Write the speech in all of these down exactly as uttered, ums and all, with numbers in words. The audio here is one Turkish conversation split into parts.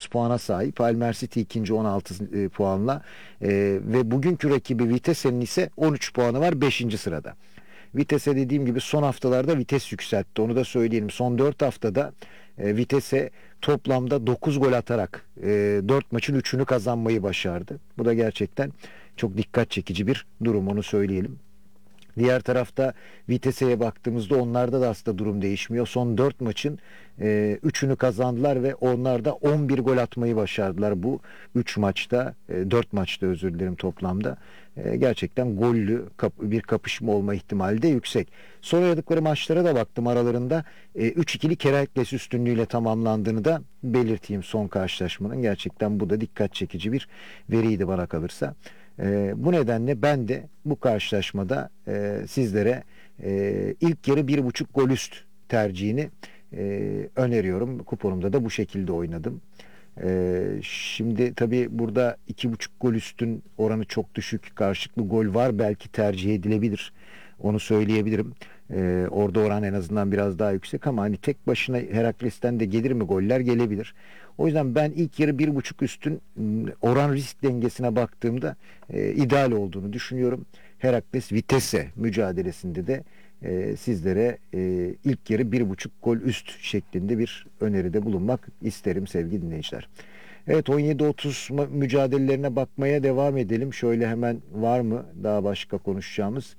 puana sahip. Halmer City ikinci on altı e, puanla. E, ve bugünkü rakibi Vitese'nin ise on üç puanı var, beşinci sırada. Vitesse dediğim gibi son haftalarda vites yükseltti. Onu da söyleyelim. Son dört haftada e, Vitesse toplamda dokuz gol atarak e, dört maçın üçünü kazanmayı başardı. Bu da gerçekten çok dikkat çekici bir durum, onu söyleyelim. Diğer tarafta Vitesse'ye baktığımızda onlarda da aslında durum değişmiyor. Son dört maçın e, üçünü kazandılar ve onlar da on bir gol atmayı başardılar bu üç maçta, e, dört maçta özür dilerim toplamda. E, gerçekten gollü kap, bir kapışma olma ihtimali de yüksek. Son oynadıkları maçlara da baktım, aralarında e, üç ikili Kerekles üstünlüğüyle tamamlandığını da belirteyim son karşılaşmanın. Gerçekten bu da dikkat çekici bir veriydi bana kalırsa. E, bu nedenle ben de bu karşılaşmada e, sizlere e, ilk yarı bir buçuk gol üst tercihini e, öneriyorum. Kuponumda da bu şekilde oynadım. E, şimdi tabii burada iki buçuk gol üstün oranı çok düşük. Karşılıklı gol var, belki tercih edilebilir. Onu söyleyebilirim. E, orada oran en azından biraz daha yüksek ama hani tek başına Herakles'ten de gelir mi goller? Gelebilir. O yüzden ben ilk yarı bir buçuk üstün oran risk dengesine baktığımda e, ideal olduğunu düşünüyorum. Herakles Vitesse mücadelesinde de e, sizlere e, ilk yarı bir buçuk gol üst şeklinde bir öneride bulunmak isterim sevgili dinleyiciler. Evet, on yedi otuz mücadelelerine bakmaya devam edelim. Şöyle hemen, var mı daha başka konuşacağımız?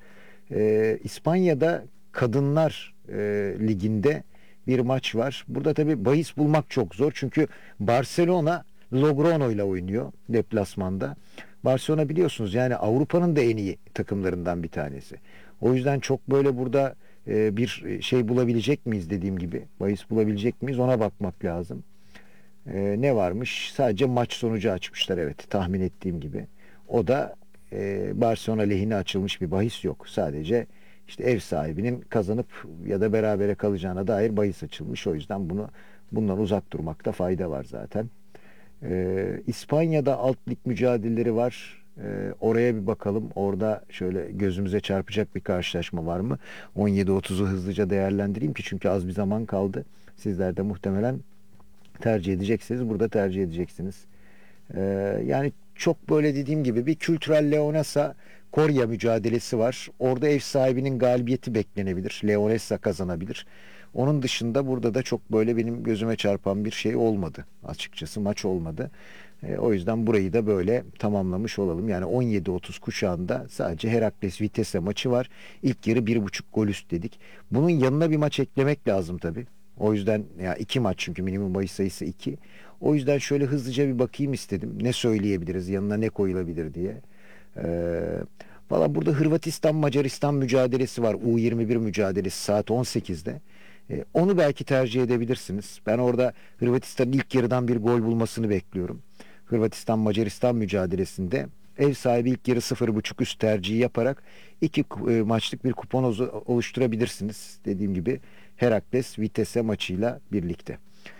E, İspanya'da Kadınlar e, Ligi'nde bir maç var. Burada tabii bahis bulmak çok zor. Çünkü Barcelona Logroño ile oynuyor deplasmanda. Barcelona biliyorsunuz yani Avrupa'nın da en iyi takımlarından bir tanesi. O yüzden çok böyle burada e, bir şey bulabilecek miyiz, dediğim gibi bahis bulabilecek miyiz, ona bakmak lazım. E, ne varmış? Sadece maç sonucu açmışlar, evet, tahmin ettiğim gibi. O da e, Barcelona lehine açılmış bir bahis yok. Sadece işte ev sahibinin kazanıp ya da berabere kalacağına dair bahis açılmış. O yüzden bunu bundan uzak durmakta fayda var zaten. Ee, İspanya'da alt lig mücadeleleri var. Ee, oraya bir bakalım. Orada şöyle gözümüze çarpacak bir karşılaşma var mı? on yedi otuzu hızlıca değerlendireyim ki çünkü az bir zaman kaldı. Sizler de muhtemelen tercih edeceksiniz. Burada tercih edeceksiniz. Ee, yani çok böyle dediğim gibi bir kültürel Leonessa Konya mücadelesi var. Orada ev sahibinin galibiyeti beklenebilir. Leonessa kazanabilir. Onun dışında burada da çok böyle benim gözüme çarpan bir şey olmadı. Açıkçası maç olmadı. E, o yüzden burayı da böyle tamamlamış olalım. Yani on yedi otuz kuşağında sadece Herakles Vitesse maçı var. İlk yarı bir buçuk gol üst dedik. Bunun yanına bir maç eklemek lazım tabii. O yüzden ya iki maç, çünkü minimum bahis sayısı iki. O yüzden şöyle hızlıca bir bakayım istedim. Ne söyleyebiliriz, yanına ne koyulabilir diye. Ee, Valla burada Hırvatistan Macaristan mücadelesi var. U yirmi bir mücadelesi saat on sekizde. Ee, onu belki tercih edebilirsiniz. Ben orada Hırvatistan'ın ilk yarıdan bir gol bulmasını bekliyorum. Hırvatistan Macaristan mücadelesinde ev sahibi ilk yarı sıfır buçuk üst tercihi yaparak iki e, maçlık bir kupon oluşturabilirsiniz. Dediğim gibi Herakles Vitesse maçıyla birlikte.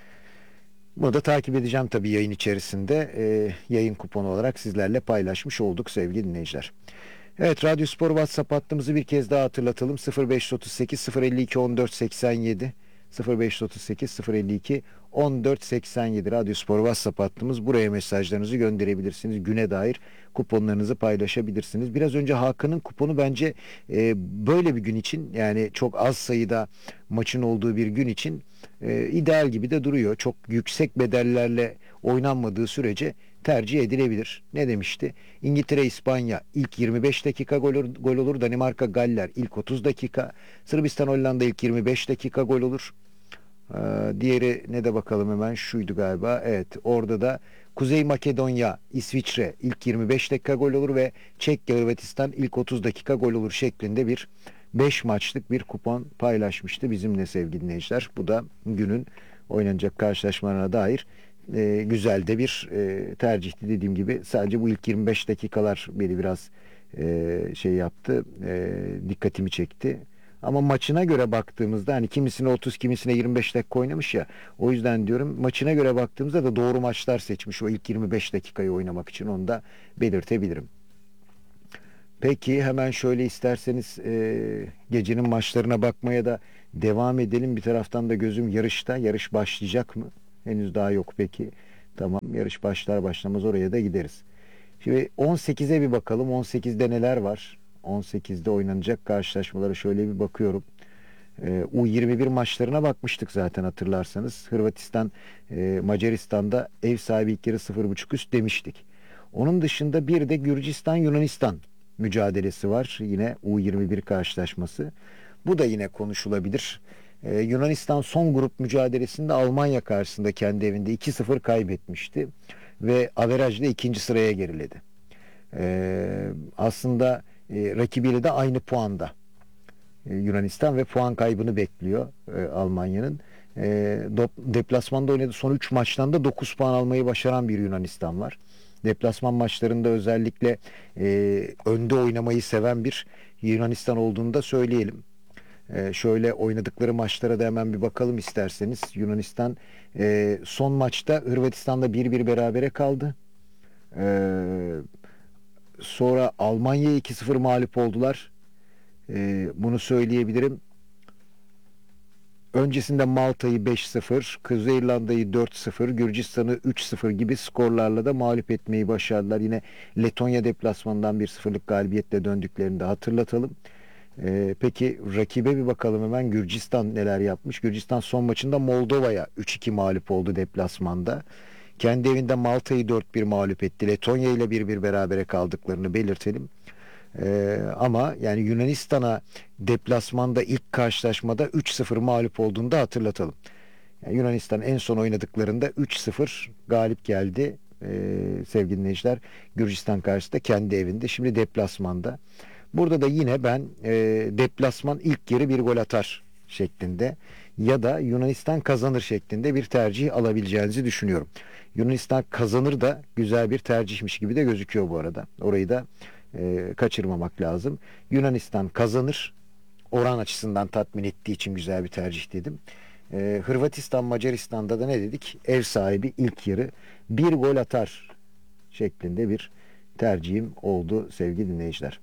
Bunu da takip edeceğim tabii yayın içerisinde. E, yayın kuponu olarak sizlerle paylaşmış olduk sevgili dinleyiciler. Evet, Radyo Spor WhatsApp hattımızı bir kez daha hatırlatalım. sıfır beş otuz sekiz sıfır elli iki on dört seksen yedi sıfır beş otuz sekiz sıfır elli iki on dört seksen yedi Radyo Spor WhatsApp hattımız. Buraya mesajlarınızı gönderebilirsiniz. Güne dair kuponlarınızı paylaşabilirsiniz. Biraz önce Hakan'ın kuponu bence e, böyle bir gün için, yani çok az sayıda maçın olduğu bir gün için e, ideal gibi de duruyor. Çok yüksek bedellerle oynanmadığı sürece tercih edilebilir. Ne demişti? İngiltere, İspanya ilk yirmi beş dakika gol olur, gol olur. Danimarka, Galler ilk otuz dakika. Sırbistan, Hollanda ilk yirmi beş dakika gol olur. Ee, diğeri ne de bakalım hemen, şuydu galiba. Evet, orada da Kuzey Makedonya, İsviçre ilk yirmi beş dakika gol olur ve Çekya, Hırvatistan ilk otuz dakika gol olur şeklinde bir beş maçlık bir kupon paylaşmıştı bizimle sevgili dinleyiciler. Bu da günün oynanacak karşılaşmalarına dair e, güzel de bir e, tercihti dediğim gibi. Sadece bu ilk yirmi beş dakikalar beni biraz e, şey yaptı, e, dikkatimi çekti. Ama maçına göre baktığımızda, hani kimisine otuz, kimisine yirmi beş dakika oynamış ya. O yüzden diyorum, maçına göre baktığımızda da doğru maçlar seçmiş o ilk yirmi beş dakikayı oynamak için, onu da belirtebilirim. Peki hemen şöyle isterseniz e, gecenin maçlarına bakmaya da devam edelim. Bir taraftan da gözüm yarışta. Yarış başlayacak mı? Henüz daha yok peki. Tamam, yarış başlar başlamaz oraya da gideriz. Şimdi on sekize bir bakalım. on sekizde neler var? on sekizde oynanacak karşılaşmalara şöyle bir bakıyorum. Ee, U yirmi bir maçlarına bakmıştık zaten hatırlarsanız. Hırvatistan e, Macaristan'da ev sahibi ilk yarı sıfır buçuk üst demiştik. Onun dışında bir de Gürcistan Yunanistan mücadelesi var. Yine U yirmi bir karşılaşması. Bu da yine konuşulabilir. Ee, Yunanistan son grup mücadelesinde Almanya karşısında kendi evinde iki sıfır kaybetmişti ve averajla ikinci sıraya geriledi. Ee, aslında e, rakibiyle de aynı puanda e, Yunanistan ve puan kaybını bekliyor e, Almanya'nın. E, do- deplasmanda oynadığı son üç maçtan da dokuz puan almayı başaran bir Yunanistan var. Deplasman maçlarında özellikle e, önde oynamayı seven bir Yunanistan olduğunu da söyleyelim. E, şöyle oynadıkları maçlara da hemen bir bakalım isterseniz. Yunanistan e, son maçta Hırvatistan'da bir bir berabere kaldı. E, sonra Almanya'ya iki sıfır mağlup oldular. E, bunu söyleyebilirim. Öncesinde Malta'yı beş sıfır, Kuzey İrlanda'yı dört sıfır, Gürcistan'ı üç sıfır gibi skorlarla da mağlup etmeyi başardılar. Yine Letonya deplasmanından bir sıfırlık galibiyetle döndüklerini de hatırlatalım. Ee, peki rakibe bir bakalım hemen. Gürcistan neler yapmış? Gürcistan son maçında Moldova'ya üç iki mağlup oldu deplasmanda. Kendi evinde Malta'yı dört bir mağlup etti. Letonya ile bir bir berabere kaldıklarını belirtelim. Ee, ama yani Yunanistan'a deplasmanda ilk karşılaşmada üç sıfır mağlup olduğunu da hatırlatalım. Yani Yunanistan en son oynadıklarında üç sıfır galip geldi ee, sevgili dinleyiciler. Gürcistan karşısında kendi evinde. Şimdi deplasmanda. Burada da yine ben e, deplasman ilk yarı bir gol atar şeklinde ya da Yunanistan kazanır şeklinde bir tercih alabileceğinizi düşünüyorum. Yunanistan kazanır da güzel bir tercihmiş gibi de gözüküyor bu arada. Orayı da e, kaçırmamak lazım. Yunanistan kazanır. Oran açısından tatmin ettiği için güzel bir tercih dedim. E, Hırvatistan Macaristan'da da ne dedik? Ev sahibi ilk yarı bir gol atar şeklinde bir tercihim oldu sevgili dinleyiciler.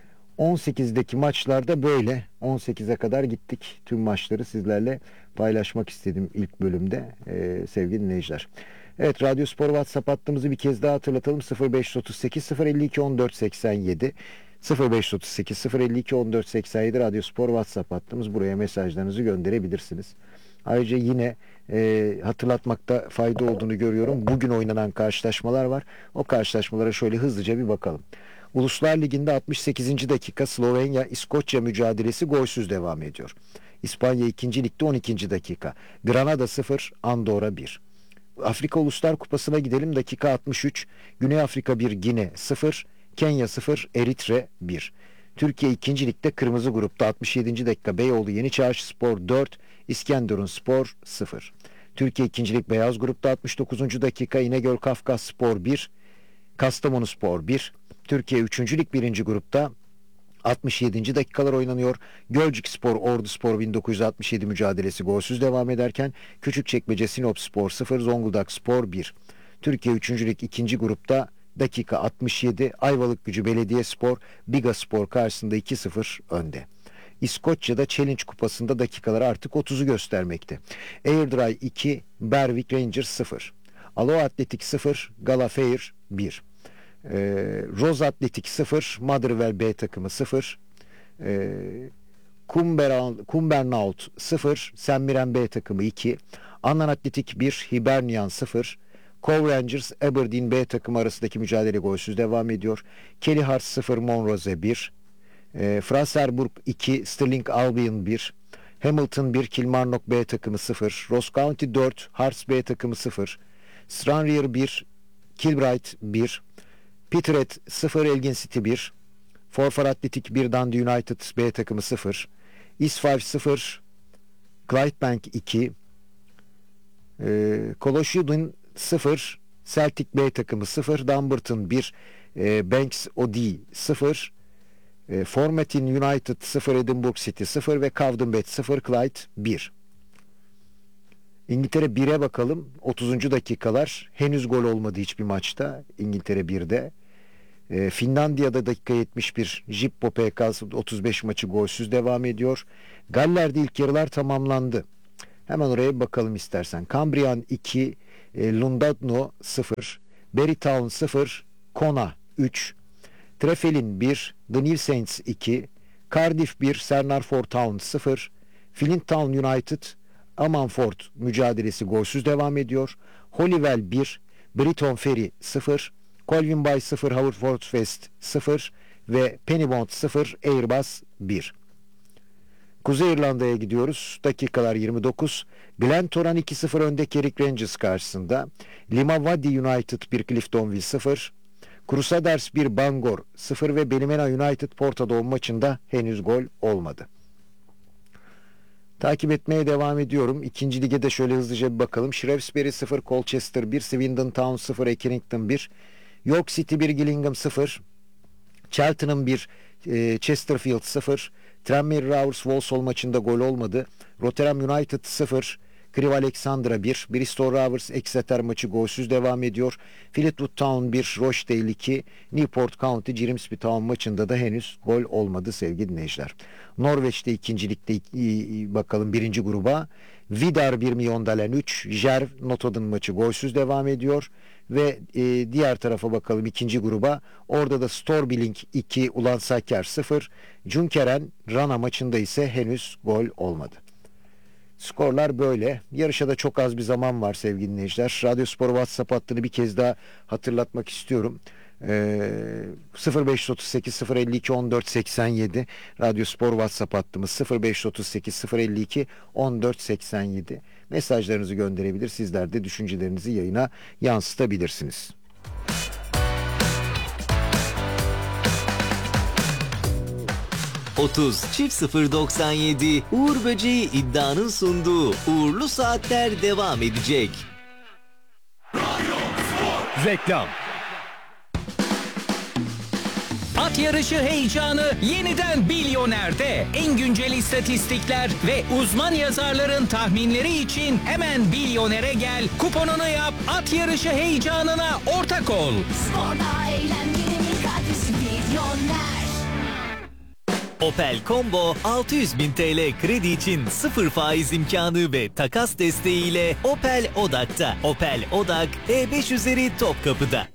on sekizdeki maçlarda böyle. on sekize kadar gittik. Tüm maçları sizlerle paylaşmak istedim ilk bölümde ee, sevgili dinleyiciler. Evet, Radyo Spor WhatsApp hattımızı bir kez daha hatırlatalım. sıfır beş otuz sekiz sıfır elli iki on dört seksen yedi sıfır beş otuz sekiz sıfır elli iki on dört seksen yedi Radyo Spor WhatsApp hattımız. Buraya mesajlarınızı gönderebilirsiniz. Ayrıca yine e, hatırlatmakta fayda olduğunu görüyorum. Bugün oynanan karşılaşmalar var. O karşılaşmalara şöyle hızlıca bir bakalım. Uluslar Ligi'nde altmış sekizinci dakika Slovenya-İskoçya mücadelesi golsüz devam ediyor. İspanya ikinci Lig'de on ikinci dakika. Granada sıfır, Andorra bir. Afrika Uluslar Kupası'na gidelim. Dakika altmış üç. Güney Afrika bir, Gine sıfır, Kenya sıfır, Eritre bir. Türkiye ikinci Lig'de kırmızı grupta altmış yedinci dakika Beyoğlu Yeniçarşı Spor dört, İskenderun Spor sıfır. Türkiye ikinci Lig beyaz grupta altmış dokuzuncu dakika İnegöl Kafkas Spor bir, Kastamonu Spor bir. Türkiye üçüncü Lig birinci grupta altmış yedinci dakikalar oynanıyor. Gölcük Spor Ordu Spor bin dokuz yüz altmış yedi mücadelesi golsüz devam ederken Küçükçekmece Sinop Spor sıfır, Zonguldak Spor bir. Türkiye üçüncü Lig ikinci grupta dakika altmış yedi Ayvalıkgücü Belediyespor Biga Spor karşısında iki sıfır önde. İskoçya'da Challenge Kupası'nda dakikalar artık otuzu göstermekte. Airdrie iki, Berwick Rangers sıfır. Alo Atletik sıfır, Galafair bir. Ee, Roz Atletik sıfır, Motherwell B takımı sıfır. Ee, Cumbernauld sıfır, Saint Mirren B takımı iki. Annan Atletik bir, Hibernian sıfır. Cove Rangers Aberdeen B takımı arasındaki mücadele golsüz devam ediyor. Kelly Hearts sıfır, Monrose bir. E, Fraserburg iki, Stirling Albion bir. Hamilton bir, Kilmarnock B takımı sıfır. Ross County dört, Hearts B takımı sıfır. Stranraer bir, Kilbright bir. Peterhead sıfır, Elgin City bir. Forfar Athletic bir, Dundee United B takımı sıfır. Isfife sıfır, Clydebank iki. E, Colossian sıfır, Celtic B takımı sıfır. Dumbarton bir, e, Banks O D sıfır. E, Formattin United sıfır, Edinburgh City sıfır ve Cavdenbet sıfır, Clyde bir. İngiltere bire bakalım. otuzuncu dakikalar. Henüz gol olmadı hiçbir maçta. İngiltere birde. E, Finlandiya'da dakika yetmiş bir. Jippo P K otuz beş maçı golsüz devam ediyor. Galler'de ilk yarılar tamamlandı. Hemen oraya bakalım istersen. Cambrian iki, e, Llandudno sıfır, Barrytown sıfır, Kona üç, Trefelin bir, The New Saints iki, Cardiff bir, Sernarford Town sıfır, Flint Town United, Ammanford mücadelesi golsüz devam ediyor. Holywell bir, Brighton Ferry sıfır, Colwyn Bay sıfır, Haverfordwest sıfır ve Pennybond sıfır, Airbus bir. Kuzey İrlanda'ya gidiyoruz. Dakikalar yirmi dokuz. Glentoran iki sıfır önde Carrick Rangers karşısında. Limavady United bir, Cliftonville sıfır. Crusaders bir, Bangor sıfır ve Ballymena United Portadown maçında henüz gol olmadı. Takip etmeye devam ediyorum. İkinci lige de şöyle hızlıca bir bakalım. Shrewsbury sıfır, Colchester bir, Swindon Town sıfır, Accrington bir, York City bir, Gillingham sıfır, Cheltenham bir, e, Chesterfield sıfır, Tranmere Rovers Walsall maçında gol olmadı. Rotherham United sıfır, Crewe Alexandra bir, Bristol Rovers Exeter maçı golsüz devam ediyor. Fleetwood Town bir, Rochdale iki, Newport County Grimsby Town maçında da henüz gol olmadı sevgili dinleyiciler. Norveç'te ikincilikte bakalım birinci gruba. Vidar bir, Mjøndalen üç, Jerv Notodden maçı golsüz devam ediyor. Ve e, diğer tarafa bakalım ikinci gruba. Orada da Storbilling iki, Ulansaker sıfır, Junkeren Rana maçında ise henüz gol olmadı. Skorlar böyle. Yarışa da çok az bir zaman var sevgili dinleyiciler. Radyospor WhatsApp hattını bir kez daha hatırlatmak istiyorum. Ee, sıfır beş otuz sekiz sıfır elli iki on dört seksen yedi Radyospor WhatsApp hattımız sıfır beş otuz sekiz sıfır elli iki on dört seksen yedi. Mesajlarınızı gönderebilir. Sizler de düşüncelerinizi yayına yansıtabilirsiniz. otuz çift sıfır doksan yedi Uğur Böceği iddianın sunduğu Uğurlu Saatler devam edecek. Reklam. At yarışı heyecanı yeniden Bilyoner'de. En güncel istatistikler ve uzman yazarların tahminleri için hemen Bilyoner'e gel. Kuponunu yap, at yarışı heyecanına ortak ol. Sporda eğlencenin adresi Bilyoner. Opel Combo altı yüz bin T L kredi için sıfır faiz imkanı ve takas desteğiyle Opel Odak'ta. Opel Odak E beş üzeri Topkapı'da.